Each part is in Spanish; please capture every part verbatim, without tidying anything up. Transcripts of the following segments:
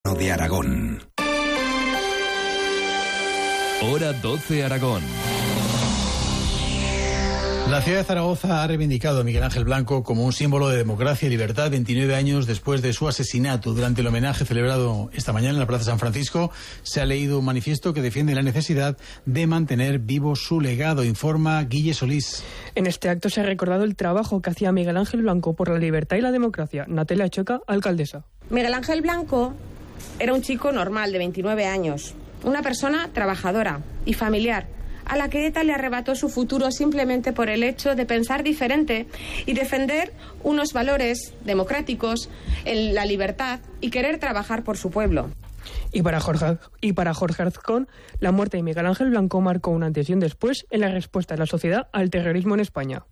de Aragón. Hora doce Aragón. La ciudad de Zaragoza ha reivindicado a Miguel Ángel Blanco como un símbolo de democracia y libertad veintinueve años después de su asesinato. Durante el homenaje celebrado esta mañana en la Plaza San Francisco se ha leído un manifiesto que defiende la necesidad de mantener vivo su legado, informa Guille Solís. En este acto se ha recordado el trabajo que hacía Miguel Ángel Blanco por la libertad y la democracia. Natalia Choca, alcaldesa. Miguel Ángel Blanco era un chico normal de veintinueve años, una persona trabajadora y familiar, a la que ETA le arrebató su futuro simplemente por el hecho de pensar diferente y defender unos valores democráticos, en la libertad y querer trabajar por su pueblo. Y para Jorge, y para Jorge Arzcón, la muerte de Miguel Ángel Blanco marcó un antes y un después en la respuesta de la sociedad al terrorismo en España.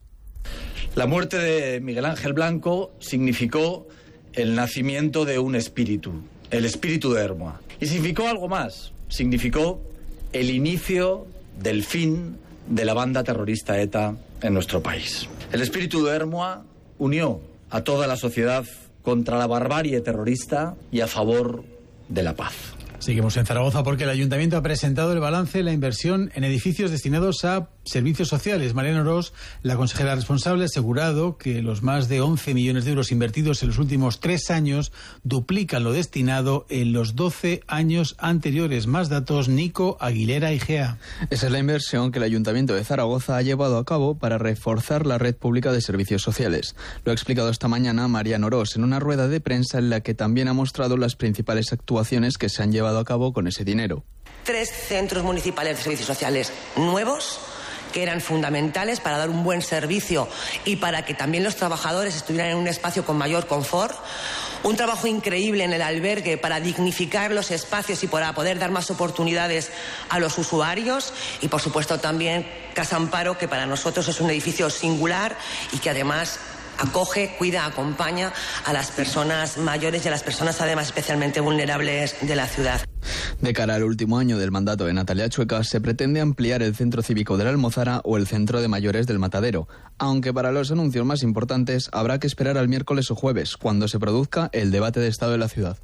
La muerte de Miguel Ángel Blanco significó el nacimiento de un espíritu, el espíritu de Hermoa. Y significó algo más, significó el inicio del fin de la banda terrorista ETA en nuestro país. El espíritu de Hermoa unió a toda la sociedad contra la barbarie terrorista y a favor de la paz. Seguimos en Zaragoza porque el Ayuntamiento ha presentado el balance de la inversión en edificios destinados a servicios sociales. Mariano Ros, la consejera responsable, ha asegurado que los más de once millones de euros invertidos en los últimos tres años duplican lo destinado en los doce años anteriores. Más datos, Nico Aguilera, I G A. Esa es la inversión que el Ayuntamiento de Zaragoza ha llevado a cabo para reforzar la red pública de servicios sociales. Lo ha explicado esta mañana Mariano Ros en una rueda de prensa en la que también ha mostrado las principales actuaciones que se han llevado a cabo con ese dinero. Tres centros municipales de servicios sociales nuevos que eran fundamentales para dar un buen servicio y para que también los trabajadores estuvieran en un espacio con mayor confort. Un trabajo increíble en el albergue para dignificar los espacios y para poder dar más oportunidades a los usuarios. Y por supuesto también Casa Amparo, que para nosotros es un edificio singular y que además acoge, cuida, acompaña a las personas mayores y a las personas además especialmente vulnerables de la ciudad. De cara al último año del mandato de Natalia Chueca, se pretende ampliar el Centro Cívico de la Almozara o el Centro de Mayores del Matadero, aunque para los anuncios más importantes habrá que esperar al miércoles o jueves, cuando se produzca el debate de estado de la ciudad.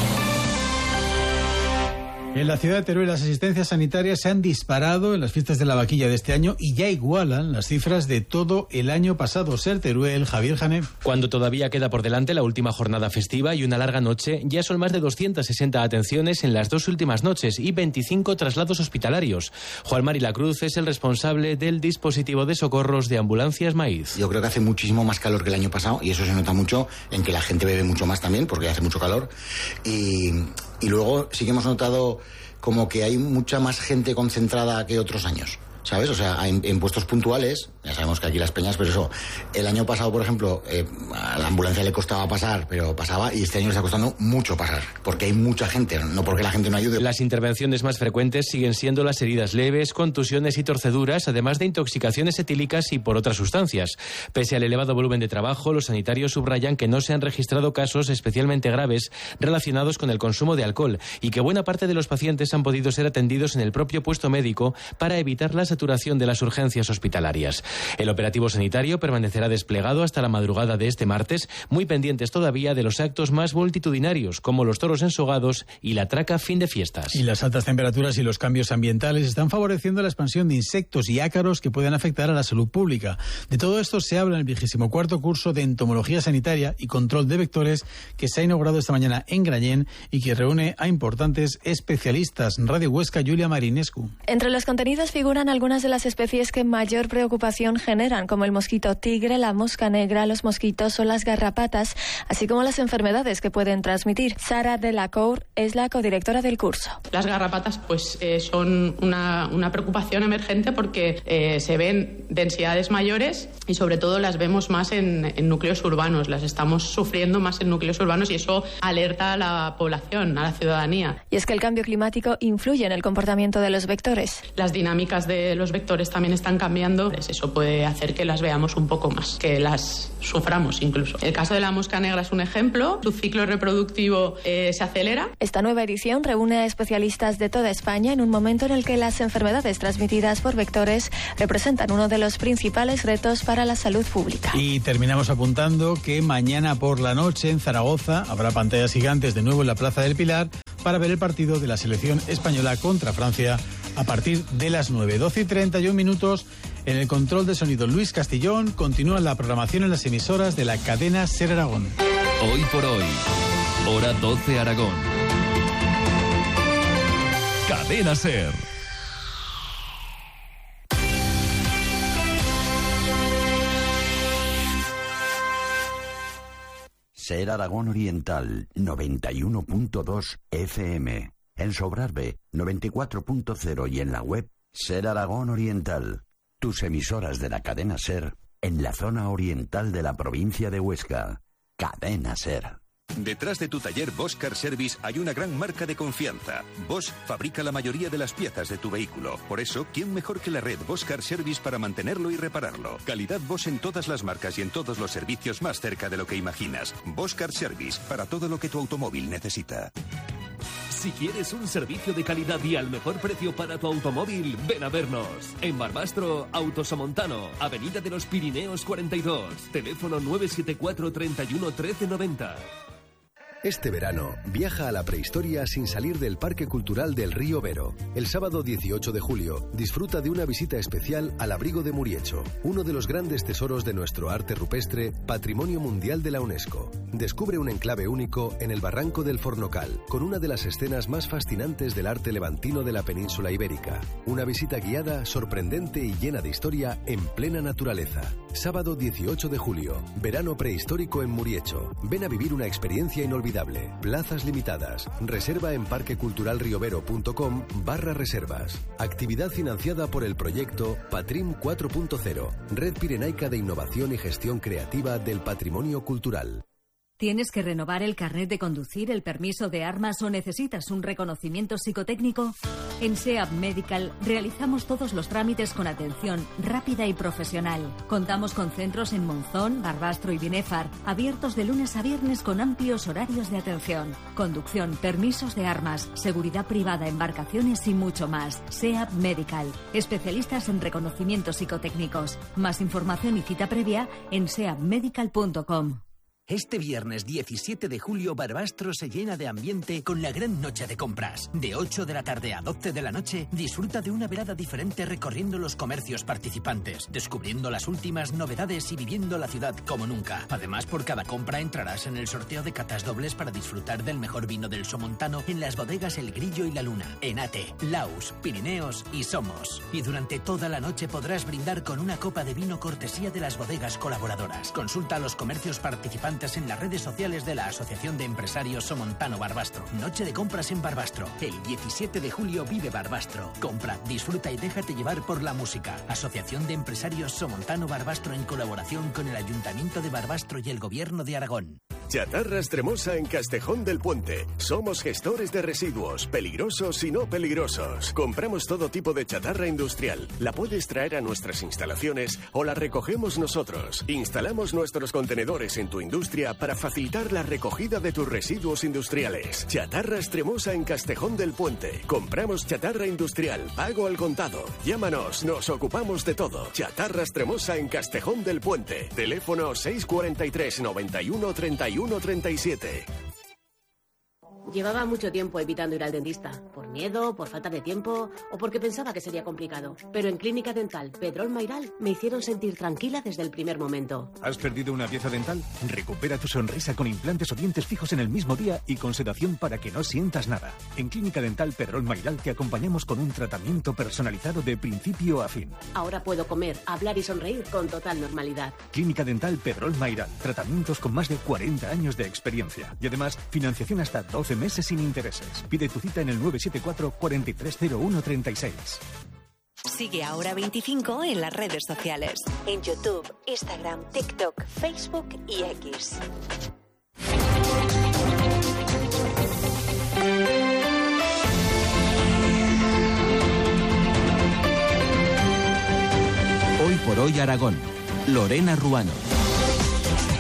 En la ciudad de Teruel las asistencias sanitarias se han disparado en las fiestas de la vaquilla de este año y ya igualan las cifras de todo el año pasado. Ser Teruel, Javier Jané. Cuando todavía queda por delante la última jornada festiva y una larga noche, ya son más de doscientas sesenta atenciones en las dos últimas noches y veinticinco traslados hospitalarios. Juan Mari Lacruz es el responsable del dispositivo de socorros de Ambulancias Maíz. Yo creo que hace muchísimo más calor que el año pasado y eso se nota mucho en que la gente bebe mucho más también porque hace mucho calor y... Y luego sí que hemos notado como que hay mucha más gente concentrada que otros años, ¿sabes? O sea, en, en puestos puntuales, ya sabemos que aquí las peñas, pero eso, el año pasado, por ejemplo, eh, a la ambulancia le costaba pasar, pero pasaba, y este año le está costando mucho pasar, porque hay mucha gente, no porque la gente no ayude. Las intervenciones más frecuentes siguen siendo las heridas leves, contusiones y torceduras, además de intoxicaciones etílicas y por otras sustancias. Pese al elevado volumen de trabajo, los sanitarios subrayan que no se han registrado casos especialmente graves relacionados con el consumo de alcohol y que buena parte de los pacientes han podido ser atendidos en el propio puesto médico para evitar la saturación de las urgencias hospitalarias. El operativo sanitario permanecerá desplegado hasta la madrugada de este martes, muy pendientes todavía de los actos más multitudinarios, como los toros ensogados y la traca fin de fiestas. Y las altas temperaturas y los cambios ambientales están favoreciendo la expansión de insectos y ácaros que pueden afectar a la salud pública. De todo esto se habla en el vigésimo cuarto curso de Entomología Sanitaria y Control de Vectores que se ha inaugurado esta mañana en Grañén y que reúne a importantes especialistas. Radio Huesca, Julia Marinescu. Entre los contenidos figuran algunas de las especies que mayor preocupación generan, como el mosquito tigre, la mosca negra, los mosquitos o las garrapatas, así como las enfermedades que pueden transmitir. Sara Delacour es la codirectora del curso. Las garrapatas pues eh, son una, una preocupación emergente porque eh, se ven densidades mayores y sobre todo las vemos más en, en núcleos urbanos, las estamos sufriendo más en núcleos urbanos y eso alerta a la población, a la ciudadanía. Y es que el cambio climático influye en el comportamiento de los vectores. Las dinámicas de los vectores también están cambiando, eso puede hacer que las veamos un poco más, que las suframos incluso. El caso de la mosca negra es un ejemplo, su ciclo reproductivo eh, se acelera. Esta nueva edición reúne a especialistas de toda España en un momento en el que las enfermedades transmitidas por vectores representan uno de los principales retos para la salud pública. Y terminamos apuntando que mañana por la noche en Zaragoza habrá pantallas gigantes de nuevo en la Plaza del Pilar para ver el partido de la selección española contra Francia a partir de las nueve. doce y treinta y un minutos. En el control de sonido Luis Castillón. Continúa la programación en las emisoras de la cadena SER Aragón. Hoy por hoy, hora doce Aragón. Cadena SER. SER Aragón Oriental, noventa y uno punto dos F M. En Sobrarbe, noventa y cuatro punto cero y en la web SER Aragón Oriental. Tus emisoras de la cadena SER en la zona oriental de la provincia de Huesca. Cadena SER. Detrás de tu taller Bosch Car Service hay una gran marca de confianza. Bosch fabrica la mayoría de las piezas de tu vehículo. Por eso, ¿quién mejor que la red Bosch Car Service para mantenerlo y repararlo? Calidad Bosch en todas las marcas y en todos los servicios más cerca de lo que imaginas. Bosch Car Service, para todo lo que tu automóvil necesita. Si quieres un servicio de calidad y al mejor precio para tu automóvil, ven a vernos. En Barbastro, Autosomontano, Avenida de los Pirineos cuarenta y dos. Teléfono nueve siete cuatro, treinta y uno, trece noventa. Este verano, viaja a la prehistoria sin salir del Parque Cultural del Río Vero. El sábado dieciocho de julio, disfruta de una visita especial al Abrigo de Muriecho, uno de los grandes tesoros de nuestro arte rupestre, Patrimonio Mundial de la UNESCO. Descubre un enclave único en el Barranco del Fornocal, con una de las escenas más fascinantes del arte levantino de la península ibérica. Una visita guiada, sorprendente y llena de historia en plena naturaleza. Sábado dieciocho de julio, verano prehistórico en Muriecho. Ven a vivir una experiencia inolvidable. Plazas limitadas. Reserva en parqueculturalriovero.com barra reservas. Actividad financiada por el proyecto Patrim cuatro punto cero, Red Pirenaica de Innovación y Gestión Creativa del Patrimonio Cultural. ¿Tienes que renovar el carnet de conducir, el permiso de armas o necesitas un reconocimiento psicotécnico? En SEAP Medical realizamos todos los trámites con atención rápida y profesional. Contamos con centros en Monzón, Barbastro y Binéfar, abiertos de lunes a viernes con amplios horarios de atención. Conducción, permisos de armas, seguridad privada, embarcaciones y mucho más. SEAP Medical, especialistas en reconocimientos psicotécnicos. Más información y cita previa en seap medical punto com. Este viernes diecisiete de julio, Barbastro se llena de ambiente con la gran noche de compras. De ocho de la tarde a doce de la noche, disfruta de una velada diferente recorriendo los comercios participantes, descubriendo las últimas novedades y viviendo la ciudad como nunca. Además, por cada compra entrarás en el sorteo de catas dobles para disfrutar del mejor vino del Somontano en las bodegas El Grillo y La Luna, Enate, Laus, Pirineos y Somos. Y durante toda la noche podrás brindar con una copa de vino cortesía de las bodegas colaboradoras. Consulta los comercios participantes en las redes sociales de la Asociación de Empresarios Somontano Barbastro. Noche de compras en Barbastro. El diecisiete de julio vive Barbastro. Compra, disfruta y déjate llevar por la música. Asociación de Empresarios Somontano Barbastro en colaboración con el Ayuntamiento de Barbastro y el Gobierno de Aragón. Chatarra Extremosa en Castejón del Puente. Somos gestores de residuos, peligrosos y no peligrosos. Compramos todo tipo de chatarra industrial. La puedes traer a nuestras instalaciones o la recogemos nosotros. Instalamos nuestros contenedores en tu industria para facilitar la recogida de tus residuos industriales. Chatarra Extremosa en Castejón del Puente. Compramos chatarra industrial, pago al contado. Llámanos, nos ocupamos de todo. Chatarra Extremosa en Castejón del Puente. Teléfono seis cuatro tres, noventa y uno, treinta y uno, treinta y siete. Llevaba mucho tiempo evitando ir al dentista, por miedo, por falta de tiempo o porque pensaba que sería complicado. Pero en Clínica Dental Pedrol Mairal me hicieron sentir tranquila desde el primer momento. ¿Has perdido una pieza dental? Recupera tu sonrisa con implantes o dientes fijos en el mismo día y con sedación para que no sientas nada. En Clínica Dental Pedrol Mairal te acompañamos con un tratamiento personalizado de principio a fin. Ahora puedo comer, hablar y sonreír con total normalidad. Clínica Dental Pedrol Mairal. Tratamientos con más de cuarenta años de experiencia. Y además, financiación hasta doce meses sin intereses. Pide tu cita en el nueve siete cuatro, cuatro tres cero uno, treinta y seis. Sigue a Hora veinticinco en las redes sociales. En YouTube, Instagram, TikTok, Facebook y X. Hoy por hoy Aragón. Lorena Ruano.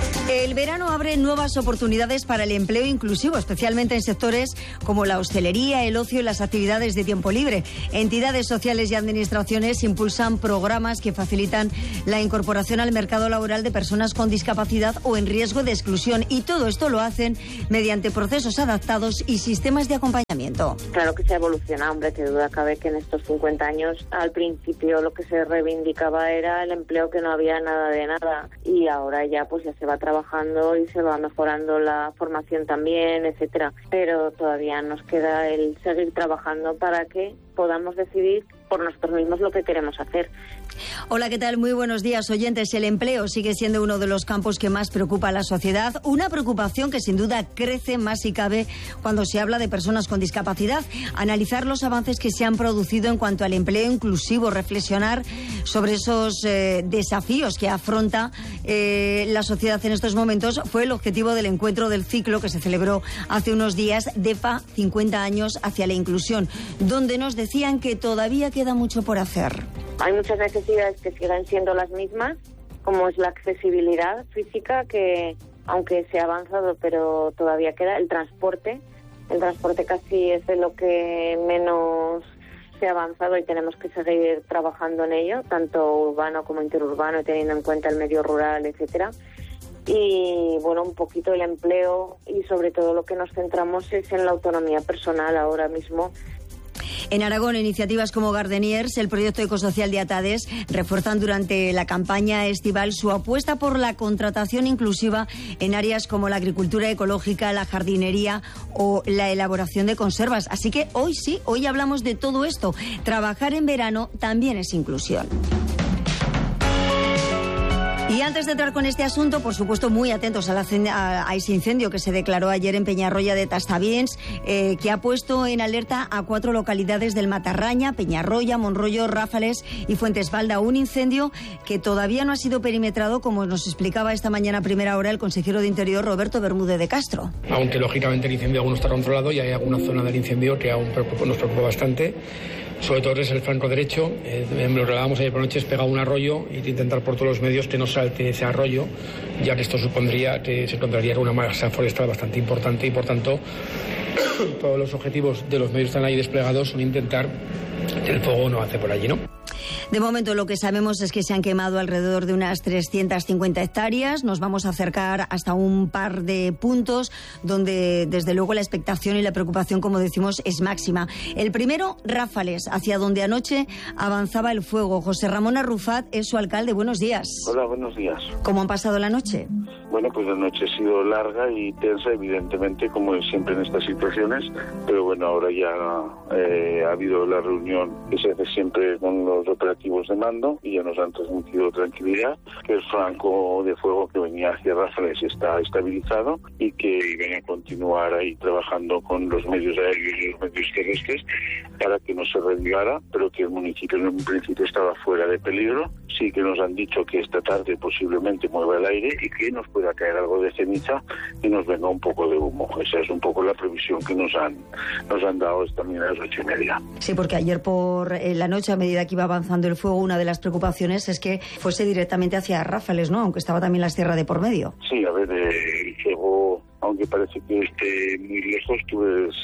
El verano abre nuevas oportunidades para el empleo inclusivo, especialmente en sectores como la hostelería, el ocio y las actividades de tiempo libre. Entidades sociales y administraciones impulsan programas que facilitan la incorporación al mercado laboral de personas con discapacidad o en riesgo de exclusión, y todo esto lo hacen mediante procesos adaptados y sistemas de acompañamiento. Claro que se ha evolucionado, hombre, que duda cabe que en estos cincuenta años al principio lo que se reivindicaba era el empleo, que no había nada de nada, y ahora ya pues ya se va trabajando y se va mejorando la formación también, etcétera. Pero todavía nos queda el seguir trabajando para que podamos decidir por nosotros mismos lo que queremos hacer. Hola, ¿qué tal? Muy buenos días, oyentes. El empleo sigue siendo uno de los campos que más preocupa a la sociedad, una preocupación que sin duda crece más si cabe cuando se habla de personas con discapacidad. Analizar los avances que se han producido en cuanto al empleo inclusivo, reflexionar sobre esos eh, desafíos que afronta eh, la sociedad en estos momentos, fue el objetivo del encuentro del ciclo que se celebró hace unos días, DEPA cincuenta años hacia la inclusión, donde nos decían que todavía queda mucho por hacer. Hay muchas necesidades que siguen siendo las mismas, como es la accesibilidad física, que aunque se ha avanzado, pero todavía queda el transporte. El transporte casi es de lo que menos se ha avanzado y tenemos que seguir trabajando en ello, tanto urbano como interurbano, teniendo en cuenta el medio rural, etcétera. Y bueno, un poquito el empleo, y sobre todo lo que nos centramos es en la autonomía personal ahora mismo. En Aragón, iniciativas como Gardeniers, el proyecto ecosocial de Atades, refuerzan durante la campaña estival su apuesta por la contratación inclusiva en áreas como la agricultura ecológica, la jardinería o la elaboración de conservas. Así que hoy sí, hoy hablamos de todo esto. Trabajar en verano también es inclusión. Y antes de entrar con este asunto, por supuesto, muy atentos a, la, a, a ese incendio que se declaró ayer en Peñarroya de Tastavins, eh, que ha puesto en alerta a cuatro localidades del Matarraña, Peñarroya, Monroyo, Ráfales y Fuentesvalda. Un incendio que todavía no ha sido perimetrado, como nos explicaba esta mañana a primera hora el consejero de Interior, Roberto Bermúdez de Castro. Aunque lógicamente el incendio aún no está controlado y hay alguna zona del incendio que aún preocupa, nos preocupa bastante. Sobre todo es el flanco derecho, eh, lo regalábamos ayer por noche, es pegar un arroyo e intentar por todos los medios que no salte ese arroyo, ya que esto supondría que se encontraría con una masa forestal bastante importante y por tanto todos los objetivos de los medios que están ahí desplegados son intentar que el fuego no avance por allí, ¿no? De momento lo que sabemos es que se han quemado alrededor de unas trescientas cincuenta hectáreas. Nos vamos a acercar hasta un par de puntos donde desde luego la expectación y la preocupación, como decimos, es máxima. El primero, Ráfales, hacia donde anoche avanzaba el fuego. José Ramón Arrufat es su alcalde. Buenos días. Hola, buenos días. ¿Cómo han pasado la noche? Bueno, pues la noche ha sido larga y tensa, evidentemente, como es siempre en estas situaciones, pero bueno, ahora ya eh, ha habido la reunión que se hace siempre con los operativos de mando y ya nos han transmitido tranquilidad, que el flanco de fuego que venía hacia Ráfales está estabilizado y que iban a continuar ahí trabajando con los medios aéreos y los medios terrestres para que no se revivara, pero que el municipio en un principio estaba fuera de peligro. Sí que nos han dicho que esta tarde posiblemente mueva el aire y que nos pueda caer algo de ceniza y nos venga un poco de humo. Esa es un poco la previsión que nos han nos han dado esta mañana a las ocho y media. Sí, porque ayer por la noche, a medida que iba avanzando el fuego, una de las preocupaciones es que fuese directamente hacia Ráfales, ¿no? Aunque estaba también la sierra de por medio. Sí, a ver, eh, el fuego, aunque parece que esté muy lejos, tú ves,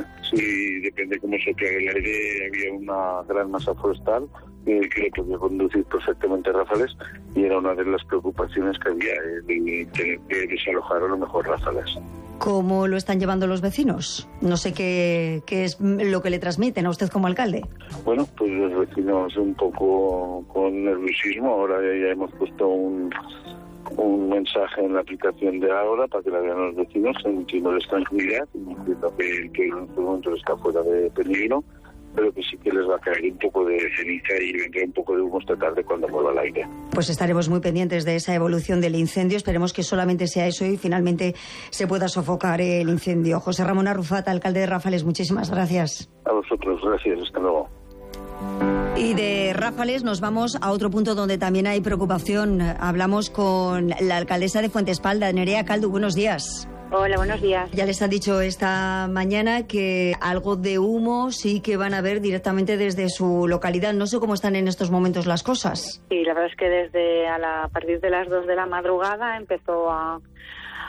sí, depende cómo sopla el aire, había una gran masa forestal que le podía conducir perfectamente a Ráfales y era una de las preocupaciones que había, eh, de tener que desalojar a lo mejor Ráfales. ¿Cómo lo están llevando los vecinos? No sé qué, qué es lo que le transmiten a usted como alcalde. Bueno, pues los vecinos un poco con nerviosismo. Ahora ya hemos puesto un, un mensaje en la aplicación de ahora para que la vean los vecinos, sintiéndoles tranquilidad, diciendo que, que en estos momentos está fuera de peligro, pero que sí que les va a caer un poco de ceniza y vendrá un poco de humo esta tarde cuando mueva el aire. Pues estaremos muy pendientes de esa evolución del incendio. Esperemos que solamente sea eso y finalmente se pueda sofocar el incendio. José Ramón Arrufat, alcalde de Ráfales, muchísimas gracias. A vosotros, gracias. Hasta luego. Y de Ráfales nos vamos a otro punto donde también hay preocupación. Hablamos con la alcaldesa de Fuentesvalda, Nerea Caldu. Buenos días. Hola, buenos días. Ya les han dicho esta mañana que algo de humo sí que van a ver directamente desde su localidad. No sé cómo están en estos momentos las cosas. Sí, la verdad es que desde a, la, a partir de las dos de la madrugada empezó a,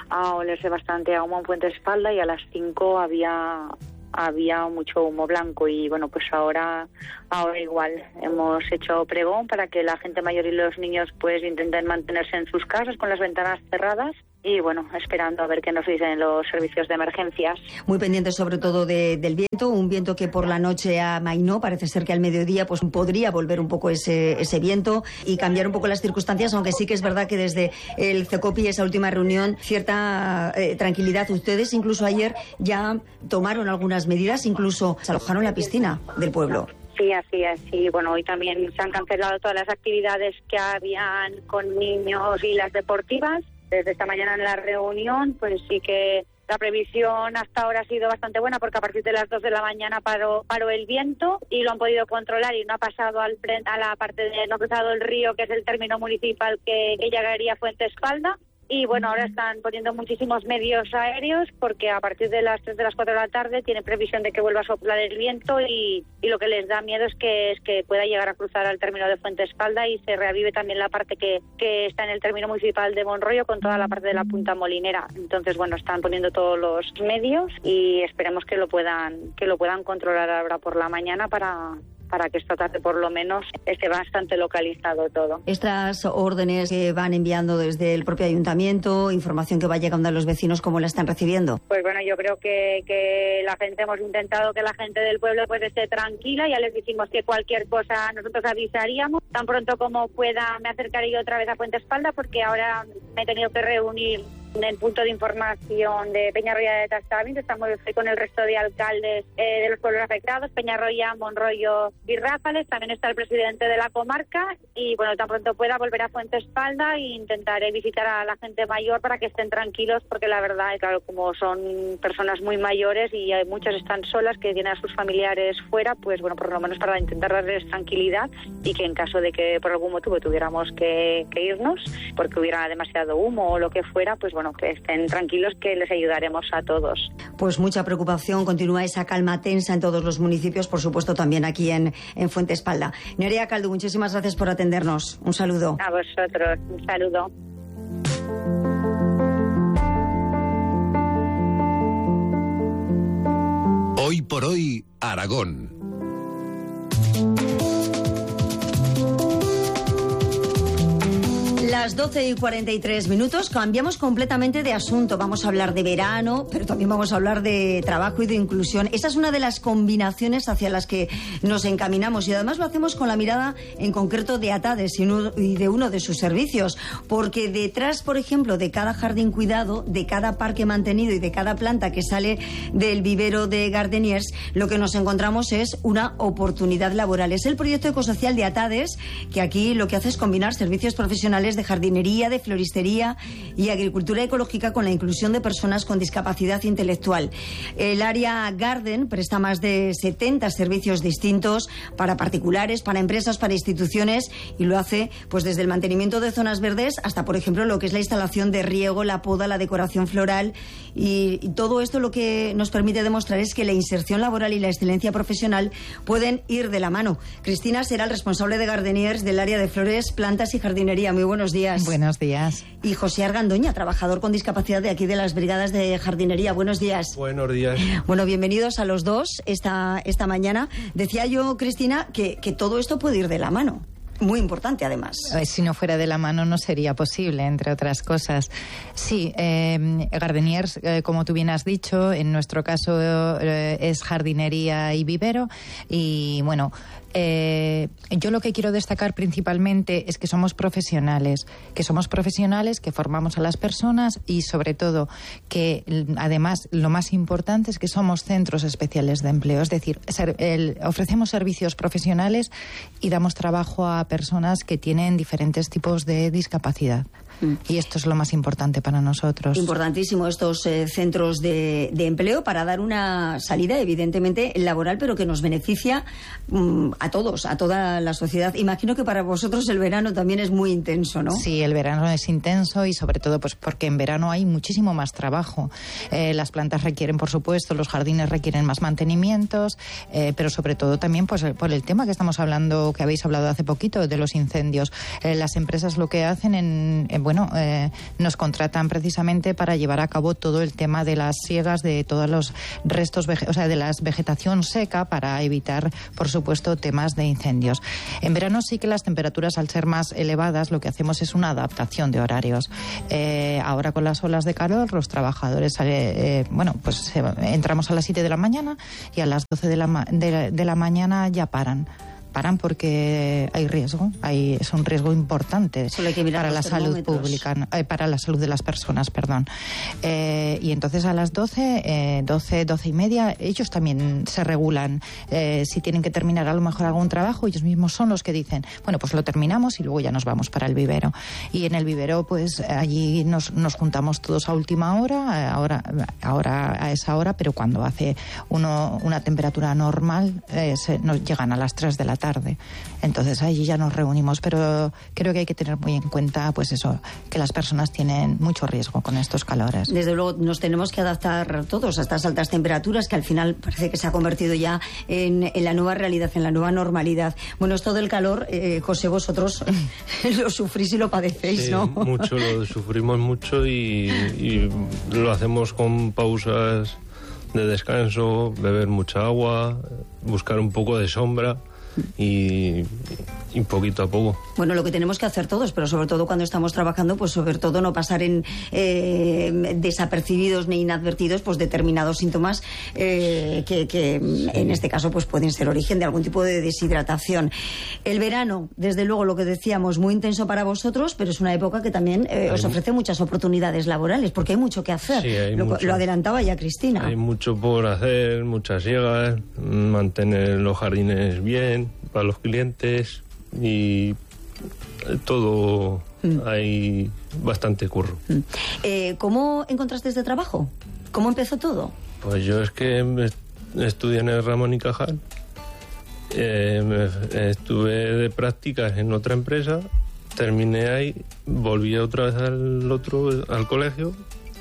a olerse bastante a humo en Fuente Espalda y a las cinco había había mucho humo blanco y bueno, pues ahora ahora igual hemos hecho pregón para que la gente mayor y los niños pues intenten mantenerse en sus casas con las ventanas cerradas y bueno, esperando a ver qué nos dicen los servicios de emergencias. Muy pendientes sobre todo de, del viento, un viento que por la noche amainó, parece ser que al mediodía pues podría volver un poco ese, ese viento y cambiar un poco las circunstancias, aunque sí que es verdad que desde el CECOPI, esa última reunión, cierta eh, tranquilidad. Ustedes incluso ayer ya tomaron algunas medidas, incluso se alojaron la piscina del pueblo. Sí, así es. Y bueno, hoy también se han cancelado todas las actividades que habían con niños y las deportivas. Desde esta mañana en la reunión, pues sí que la previsión hasta ahora ha sido bastante buena porque a partir de las dos de la mañana paró, paró el viento y lo han podido controlar y no ha pasado al frente, a la parte de, no ha cruzado el río, que es el término municipal que, que llegaría a Fuente Espalda. Y bueno, ahora están poniendo muchísimos medios aéreos porque a partir de las tres de las cuatro de la tarde tiene previsión de que vuelva a soplar el viento y, y lo que les da miedo es que es que pueda llegar a cruzar al término de Fuente Espalda y se reavive también la parte que, que está en el término municipal de Monroyo con toda la parte de la Punta Molinera. Entonces, bueno, están poniendo todos los medios y esperemos que lo puedan que lo puedan controlar ahora por la mañana para... para que esta tarde por lo menos esté bastante localizado todo. Estas órdenes que van enviando desde el propio ayuntamiento, información que va llegando a los vecinos, ¿cómo la están recibiendo? Pues bueno, yo creo que, que la gente, hemos intentado que la gente del pueblo pues esté tranquila, ya les dijimos que cualquier cosa nosotros avisaríamos, tan pronto como pueda me acercaré yo otra vez a Fuente Espalda porque ahora me he tenido que reunir en el punto de información de Peñarroya de Tastavins, estamos con el resto de alcaldes eh, de los pueblos afectados, Peñarroya, Monroyo y Ráfales, también está el presidente de la comarca y bueno, tan pronto pueda volver a Fuente Espalda e intentaré visitar a la gente mayor para que estén tranquilos porque la verdad, claro, como son personas muy mayores y hay muchas están solas que tienen a sus familiares fuera, pues bueno, por lo menos para intentar darles tranquilidad y que en caso de que por algún motivo tuviéramos que, que irnos porque hubiera demasiado humo o lo que fuera, pues bueno, que estén tranquilos que les ayudaremos a todos. Pues mucha preocupación, continúa esa calma tensa en todos los municipios, por supuesto también aquí en, en Fuente Espalda. Nerea Caldo, muchísimas gracias por atendernos. Un saludo. A vosotros, un saludo. Hoy por hoy, Aragón. Las doce y cuarenta y tres minutos, cambiamos completamente de asunto. Vamos a hablar de verano, pero también vamos a hablar de trabajo y de inclusión. Esa es una de las combinaciones hacia las que nos encaminamos y además lo hacemos con la mirada en concreto de Atades y de uno de sus servicios, porque detrás, por ejemplo, de cada jardín cuidado, de cada parque mantenido y de cada planta que sale del vivero de Gardeniers, lo que nos encontramos es una oportunidad laboral. Es el proyecto ecosocial de Atades, que aquí lo que hace es combinar servicios profesionales de jardinería, de floristería y agricultura ecológica con la inclusión de personas con discapacidad intelectual. El área Garden presta más de setenta servicios distintos para particulares, para empresas, para instituciones y lo hace pues desde el mantenimiento de zonas verdes hasta, por ejemplo, lo que es la instalación de riego, la poda, la decoración floral y, y todo esto lo que nos permite demostrar es que la inserción laboral y la excelencia profesional pueden ir de la mano. Cristina será el responsable de Gardeniers del área de flores, plantas y jardinería. Muy buenos días. Buenos días. Y José Argandoña, trabajador con discapacidad de aquí de las brigadas de jardinería. Buenos días. Buenos días. Bueno, bienvenidos a los dos esta, esta mañana. Decía yo, Cristina, que, que todo esto puede ir de la mano. Muy importante, además. Si no fuera de la mano no sería posible, entre otras cosas. Sí, eh, Gardeniers, eh, como tú bien has dicho, en nuestro caso eh, es jardinería y vivero. Y bueno, eh, yo lo que quiero destacar principalmente es que somos profesionales, que somos profesionales, que formamos a las personas y sobre todo que además lo más importante es que somos centros especiales de empleo. Es decir, ser, el, ofrecemos servicios profesionales y damos trabajo a personas que tienen diferentes tipos de discapacidad. Mm. Y esto es lo más importante para nosotros. Importantísimo estos eh, centros de, de empleo para dar una salida, evidentemente, laboral, pero que nos beneficia mm, a todos, a toda la sociedad. Imagino que para vosotros el verano también es muy intenso, ¿no? Sí, el verano es intenso y sobre todo pues porque en verano hay muchísimo más trabajo. Eh, las plantas requieren, por supuesto, los jardines requieren más mantenimientos, eh, pero sobre todo también pues por el tema que estamos hablando, que habéis hablado hace poquito, de los incendios. Eh, las empresas lo que hacen en, en bueno, eh, nos contratan precisamente para llevar a cabo todo el tema de las siegas de todos los restos, o sea, de la vegetación seca, para evitar, por supuesto, temas de incendios. En verano sí que las temperaturas, al ser más elevadas, lo que hacemos es una adaptación de horarios. Eh, ahora con las olas de calor, los trabajadores, eh, eh, bueno, pues eh, entramos a las siete de la mañana y a las doce de la, ma- de, de la mañana ya paran. Paran porque hay riesgo, hay, es un riesgo importante para la salud pública, eh, para la salud de las personas, perdón. Eh, y entonces a las doce, eh, doce, doce y media, ellos también se regulan. Eh, si tienen que terminar a lo mejor algún trabajo, ellos mismos son los que dicen, bueno, pues lo terminamos y luego ya nos vamos para el vivero. Y en el vivero, pues allí nos, nos juntamos todos a última hora, ahora, ahora a esa hora, pero cuando hace uno, una temperatura normal, eh, se, nos llegan a las tres de la tarde. Entonces allí ya nos reunimos, pero creo que hay que tener muy en cuenta, pues eso, que las personas tienen mucho riesgo con estos calores. Desde luego nos tenemos que adaptar todos a estas altas temperaturas, que al final parece que se ha convertido ya en, en la nueva realidad, en la nueva normalidad. Bueno, esto del calor, eh, José, vosotros lo sufrís y lo padecéis, sí, ¿no? Mucho, lo sufrimos mucho y, y lo hacemos con pausas de descanso, beber mucha agua, buscar un poco de sombra. Y, y poquito a poco. Bueno, lo que tenemos que hacer todos, pero sobre todo cuando estamos trabajando, pues sobre todo no pasar en eh, desapercibidos ni inadvertidos pues determinados síntomas eh, que, que sí. en este caso pues pueden ser origen de algún tipo de deshidratación. El verano, desde luego, lo que decíamos, muy intenso para vosotros, pero es una época que también eh, os ofrece muchas oportunidades laborales, porque hay mucho que hacer. Sí, hay lo, mucho. lo adelantaba ya Cristina. Hay mucho por hacer, muchas siegas, mantener los jardines bien para los clientes y todo, mm. hay bastante curro. Mm. Eh, ¿Cómo encontraste este trabajo? ¿Cómo empezó todo? Pues yo es que estudié en el Ramón y Cajal, eh, me, estuve de prácticas en otra empresa, terminé ahí, volví otra vez al otro, al colegio,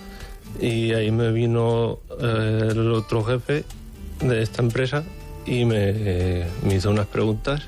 y ahí me vino eh, el otro jefe de esta empresa y me, eh, me hizo unas preguntas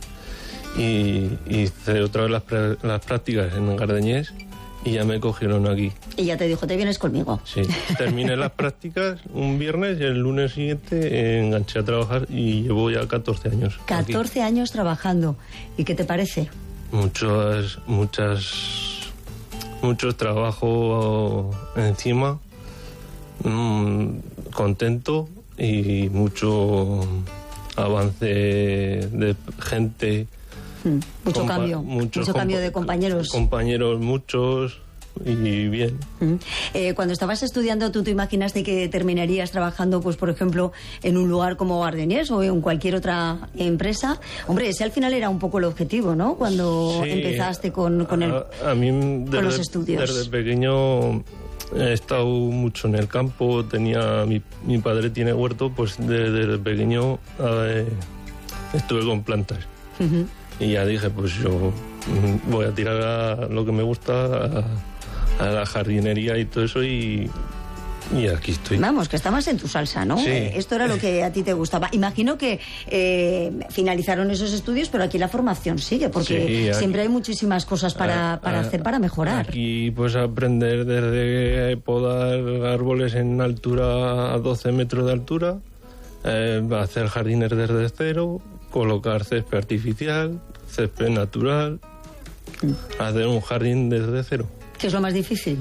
y hice otra vez las, pre, las prácticas en Gardeñés y ya me cogieron aquí. Y ya te dijo, te vienes conmigo. Sí, terminé las prácticas un viernes y el lunes siguiente enganché a trabajar y llevo ya catorce años. catorce aquí. Años trabajando. ¿Y qué te parece? Muchas, muchas, mucho trabajo encima, mmm, contento y mucho avance de gente. Mm, mucho cambio, mucho cambio de compañeros. Compañeros muchos y bien. Mm. Eh, cuando estabas estudiando, ¿tú te imaginaste que terminarías trabajando, pues por ejemplo, en un lugar como Gardeñés o en cualquier otra empresa? Hombre, ese al final era un poco el objetivo, ¿no? Cuando sí, empezaste con, con, el, a, a mí desde, con los estudios. Desde pequeño he estado mucho en el campo, tenía mi, mi padre tiene huerto, pues desde, desde pequeño ver, estuve con plantas. Uh-huh. Y ya dije, pues yo voy a tirar a lo que me gusta, a, a la jardinería y todo eso, y, y aquí estoy. Vamos, que estabas en tu salsa, ¿no? Sí. Eh, esto era lo que a ti te gustaba. Imagino que eh, finalizaron esos estudios, pero aquí la formación sigue, porque sí, aquí, siempre hay muchísimas cosas para, a, para a, hacer, para mejorar. Aquí pues aprender desde podar árboles en altura a doce metros de altura, eh, hacer jardines desde cero, colocar césped artificial, césped natural, mm. hacer un jardín desde cero. ¿Qué es lo más difícil?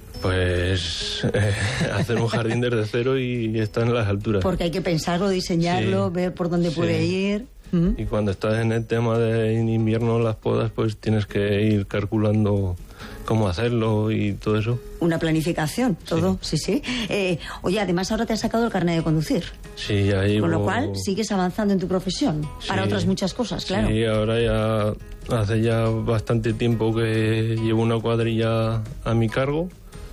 Pues eh, hacer un jardín desde cero y estar en las alturas. Porque hay que pensarlo, diseñarlo, sí, ver por dónde sí. puede ir. ¿Mm? Y cuando estás en el tema de invierno, las podas, pues tienes que ir calculando cómo hacerlo y todo eso. Una planificación, todo, sí, sí. sí. Eh, oye, además ahora te has sacado el carnet de conducir. Sí, ahí. Con lo cual sigues avanzando en tu profesión, sí, para otras muchas cosas, claro. Sí, ahora ya hace ya bastante tiempo que llevo una cuadrilla a mi cargo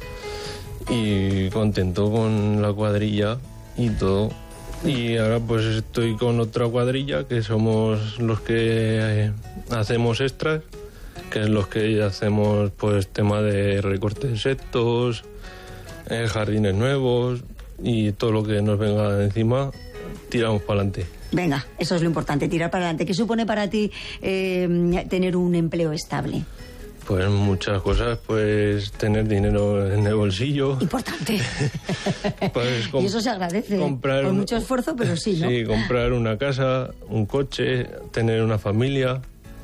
y contento con la cuadrilla y todo. Y ahora pues estoy con otra cuadrilla que somos los que eh, hacemos extras, que es los que hacemos pues tema de recorte de insectos, eh, jardines nuevos y todo lo que nos venga encima, tiramos para adelante. Venga, eso es lo importante, tirar para adelante. ¿Qué supone para ti eh, tener un empleo estable? Pues muchas cosas, pues tener dinero en el bolsillo. Importante. Pues y eso se agradece, comprar con un, mucho esfuerzo, pero sí, ¿no? Sí, comprar una casa, un coche, tener una familia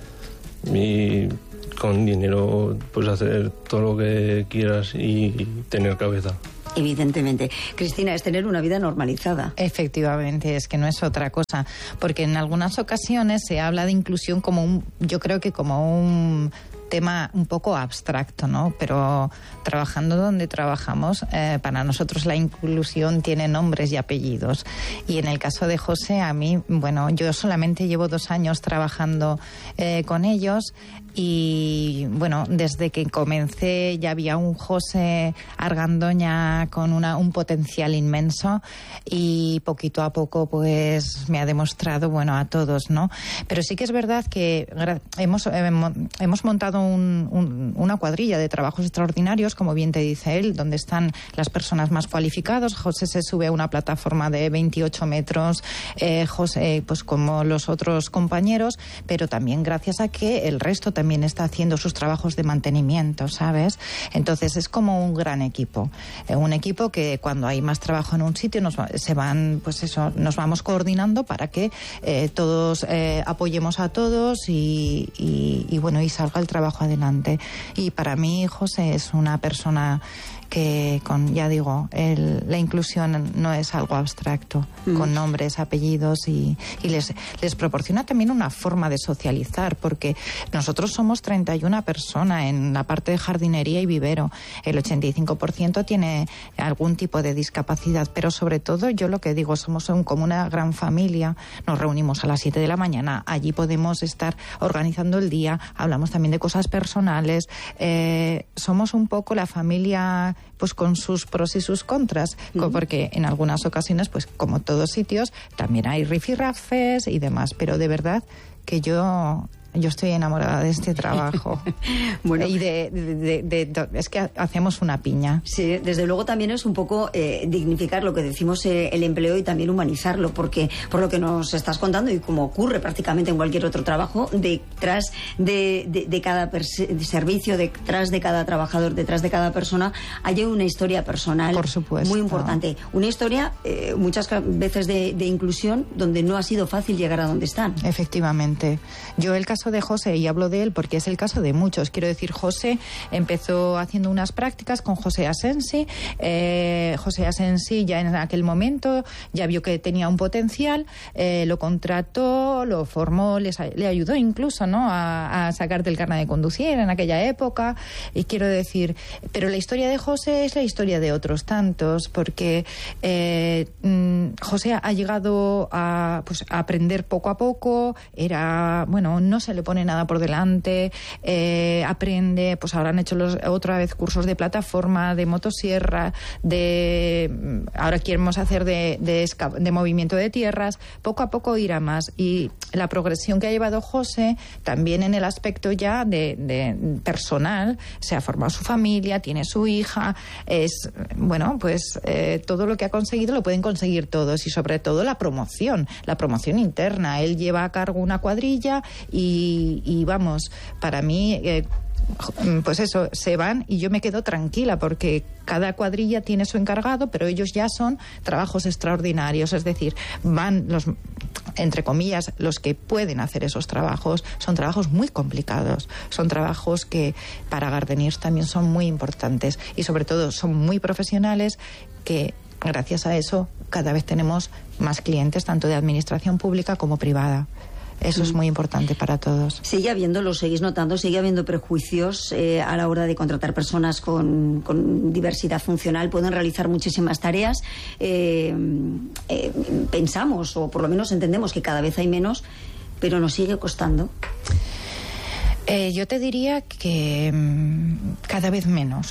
y con dinero pues hacer todo lo que quieras y tener cabeza. Evidentemente. Cristina, es tener una vida normalizada. Efectivamente, es que no es otra cosa, porque en algunas ocasiones se habla de inclusión como un, yo creo que como un tema un poco abstracto, ¿no? Pero trabajando donde trabajamos, eh, para nosotros la inclusión tiene nombres y apellidos. Y en el caso de José, a mí, bueno, yo solamente llevo dos años trabajando eh, con ellos. Y bueno, desde que comencé ya había un José Argandoña con una, un potencial inmenso y poquito a poco pues me ha demostrado, bueno, a todos, ¿no? Pero sí que es verdad que hemos, hemos montado un, un, una cuadrilla de trabajos extraordinarios, como bien te dice él, donde están las personas más cualificadas. José se sube a una plataforma de veintiocho metros, eh, José, pues como los otros compañeros, pero también gracias a que el resto también también está haciendo sus trabajos de mantenimiento, ¿sabes? Entonces es como un gran equipo, eh, un equipo que cuando hay más trabajo en un sitio nos va, se van, pues eso, nos vamos coordinando para que eh, todos eh, apoyemos a todos y, y, y bueno, y salga el trabajo adelante. Y para mí José es una persona que con, ya digo, el, la inclusión no es algo abstracto, mm. con nombres, apellidos y, y les, les proporciona también una forma de socializar, porque nosotros somos treinta y una personas en la parte de jardinería y vivero. El ochenta y cinco por ciento tiene algún tipo de discapacidad, pero sobre todo yo lo que digo, somos un, como una gran familia, nos reunimos a las siete de la mañana, allí podemos estar organizando el día, hablamos también de cosas personales, eh, somos un poco la familia pues con sus pros y sus contras, uh-huh. porque en algunas ocasiones, pues como todos sitios, también hay rifirrafes y demás, pero de verdad que yo... Yo estoy enamorada de este trabajo. Bueno, y de, de, de, de, de, es que hacemos una piña. Sí, desde luego también es un poco eh, dignificar lo que decimos eh, el empleo y también humanizarlo, porque por lo que nos estás contando y como ocurre prácticamente en cualquier otro trabajo, detrás de, de, de cada de servicio, detrás de cada trabajador, detrás de cada persona, hay una historia personal. Por supuesto. Muy importante. Una historia eh, muchas veces de, de inclusión donde no ha sido fácil llegar a donde están. Efectivamente. Yo el caso de José, y hablo de él porque es el caso de muchos, quiero decir, José empezó haciendo unas prácticas con José Asensi, eh, José Asensi ya en aquel momento ya vio que tenía un potencial, eh, lo contrató, lo formó, les, le ayudó incluso, ¿no?, a, a sacar del carnet de conducir en aquella época, y quiero decir, pero la historia de José es la historia de otros tantos, porque eh, José ha llegado a, pues, a aprender poco a poco, era, bueno, no se le pone nada por delante, eh, aprende, pues ahora han hecho los, otra vez cursos de plataforma, de motosierra, de ahora queremos hacer de, de, esca, de movimiento de tierras, poco a poco irá más, y la progresión que ha llevado José también en el aspecto ya de, de personal, se ha formado su familia, tiene su hija, es, bueno, pues eh, todo lo que ha conseguido lo pueden conseguir todos, y sobre todo la promoción, la promoción interna, él lleva a cargo una cuadrilla y, y vamos, para mí eh, pues eso, se van y yo me quedo tranquila porque cada cuadrilla tiene su encargado, pero ellos ya son trabajos extraordinarios, es decir, van los, entre comillas, los que pueden hacer esos trabajos, son trabajos muy complicados, son trabajos que para Gardeniers también son muy importantes y sobre todo son muy profesionales, que gracias a eso cada vez tenemos más clientes tanto de administración pública como privada. Eso es muy importante para todos. Sigue habiendo, lo seguís notando, sigue habiendo prejuicios eh, a la hora de contratar personas con, con diversidad funcional. Pueden realizar muchísimas tareas. Eh, eh, pensamos, o por lo menos entendemos que cada vez hay menos, pero nos sigue costando. Eh, yo te diría que mmm, cada vez menos.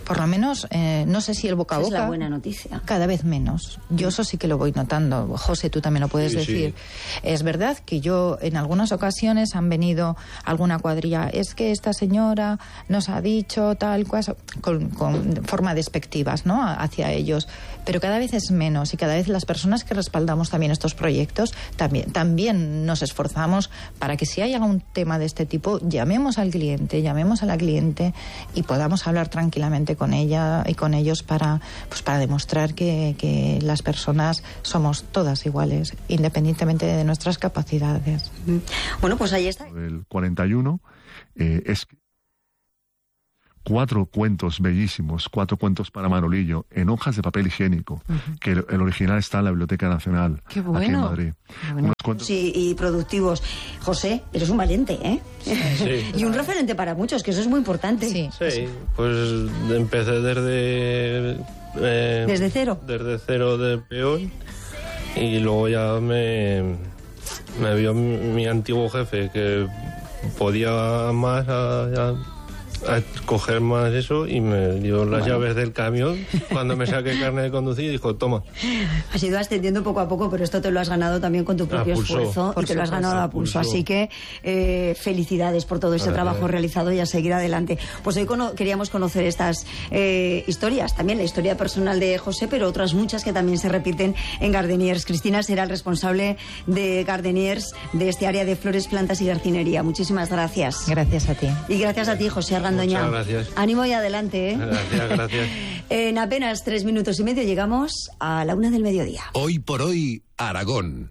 por lo menos, eh, no sé si el boca a Esa boca... es la buena noticia. Cada vez menos. Yo eso sí que lo voy notando. José, tú también lo puedes Sí, decir. sí. Es verdad que yo, en algunas ocasiones, han venido alguna cuadrilla, es que esta señora nos ha dicho tal cosa, con, con forma despectivas, ¿no?, hacia ellos. Pero cada vez es menos, y cada vez las personas que respaldamos también estos proyectos, también, también nos esforzamos para que si hay algún tema de este tipo, llamemos al cliente, llamemos a la cliente y podamos hablar tranquilamente con ella y con ellos para, pues para demostrar que, que las personas somos todas iguales, independientemente de nuestras capacidades. Bueno, pues ahí está. El cuarenta y uno eh, es cuatro cuentos bellísimos, cuatro cuentos para Manolillo, en hojas de papel higiénico, uh-huh. que el, el original está en la Biblioteca Nacional, Qué bueno. aquí en Madrid. Bueno. Unos cuentos... Sí, y productivos. José, eres un valiente, ¿eh? Sí. Y un referente para muchos, que eso es muy importante. Sí, sí, pues empecé desde... Eh, ¿Desde cero? Desde cero de peón, y luego ya me, me vio mi, mi antiguo jefe que podía más a, a, a coger más eso, y me dio las bueno. llaves del camión cuando me saqué carne de conducir y dijo, toma. Has ido ascendiendo poco a poco, pero esto te lo has ganado también con tu propio esfuerzo, y te lo has ganado a pulso. Así que eh, felicidades por todo ese trabajo ver. realizado, y a seguir adelante. Pues hoy cono- queríamos conocer estas eh, historias, también la historia personal de José, pero otras muchas que también se repiten en Gardeniers. Cristina será el responsable de Gardeniers, de este área de flores, plantas y jardinería. Muchísimas gracias. Gracias a ti. Y gracias a ti, José Argandoña. Muchas gracias. Ánimo y adelante, ¿eh? Gracias, gracias. En apenas tres minutos y medio llegamos a la una del mediodía. Hoy por hoy, Aragón.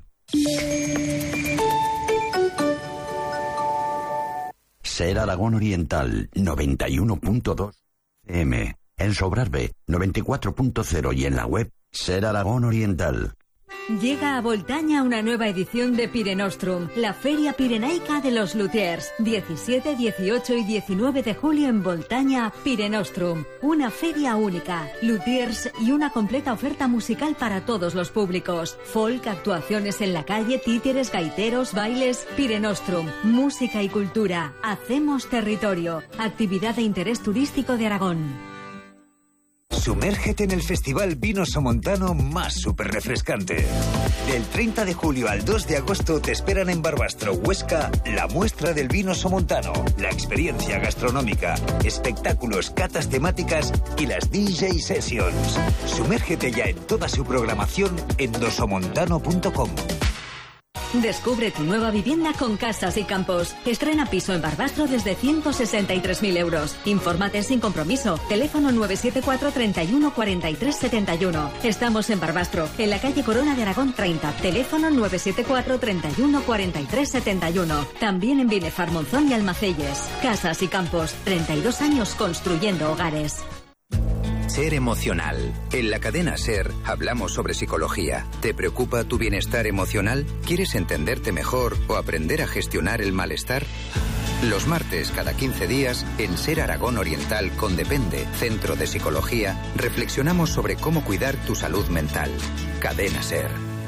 Ser Aragón Oriental, noventa y uno punto dos F M. En Sobrarbe, noventa y cuatro punto cero, y en la web Ser Aragón Oriental. Llega a Voltaña una nueva edición de Pirenostrum, la Feria Pirenaica de los Luthiers. diecisiete, dieciocho y diecinueve de julio en Voltaña, Pirenostrum. Una feria única, luthiers y una completa oferta musical para todos los públicos. Folk, actuaciones en la calle, títeres, gaiteros, bailes. Pirenostrum, música y cultura. Hacemos territorio. Actividad de interés turístico de Aragón. Sumérgete en el Festival Vino Somontano más súper refrescante. Del treinta de julio al dos de agosto te esperan en Barbastro, Huesca, la muestra del vino somontano, la experiencia gastronómica, espectáculos, catas temáticas y las D J Sessions. Sumérgete ya en toda su programación en dosomontano punto com. Descubre tu nueva vivienda con Casas y Campos. Estrena piso en Barbastro desde ciento sesenta y tres mil euros. Infórmate sin compromiso. Teléfono nueve siete cuatro, treinta y uno, cuarenta y tres setenta y uno. Estamos en Barbastro, en la calle Corona de Aragón treinta. Teléfono nueve siete cuatro, treinta y uno, cuarenta y tres setenta y uno. También en Binefar, Monzón y Almacelles. Casas y Campos. treinta y dos años construyendo hogares. Ser emocional. En la cadena SER hablamos sobre psicología. ¿Te preocupa tu bienestar emocional? ¿Quieres entenderte mejor o aprender a gestionar el malestar? Los martes, cada quince días, en SER Aragón Oriental con Depende, Centro de Psicología, reflexionamos sobre cómo cuidar tu salud mental. Cadena SER.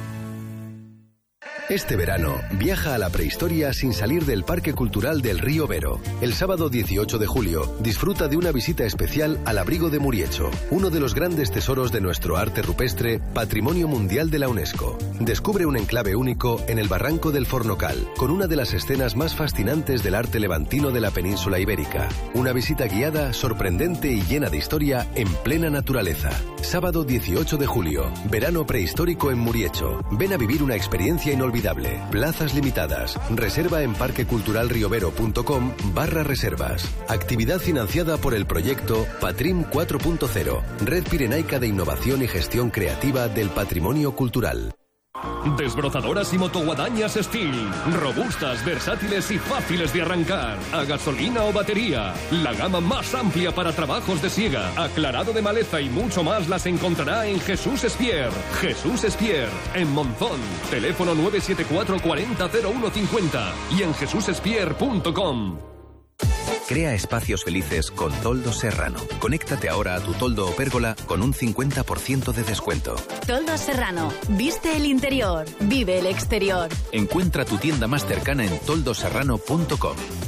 Este verano, viaja a la prehistoria sin salir del Parque Cultural del Río Vero. El sábado dieciocho de julio, disfruta de una visita especial al Abrigo de Muriecho, uno de los grandes tesoros de nuestro arte rupestre, Patrimonio Mundial de la UNESCO. Descubre un enclave único en el Barranco del Fornocal, con una de las escenas más fascinantes del arte levantino de la península ibérica. Una visita guiada, sorprendente y llena de historia en plena naturaleza. Sábado dieciocho de julio, verano prehistórico en Muriecho. Ven a vivir una experiencia inolvidable. Plazas limitadas. Reserva en parqueculturalriovero punto com barra reservas. Actividad financiada por el proyecto Patrim cuatro punto cero, Red Pirenaica de Innovación y Gestión Creativa del Patrimonio Cultural. Desbrozadoras y motoguadañas Steel. Robustas, versátiles y fáciles de arrancar. A gasolina o batería. La gama más amplia para trabajos de siega, aclarado de maleza y mucho más las encontrará en Jesús Espier. Jesús Espier, en Monzón. Teléfono nueve siete cuatro, cuarenta, cero uno cincuenta y en jesús espier punto com. Crea espacios felices con Toldo Serrano. Conéctate ahora a tu toldo o pérgola con un cincuenta por ciento de descuento. Toldo Serrano. Viste el interior. Vive el exterior. Encuentra tu tienda más cercana en toldo serrano punto com.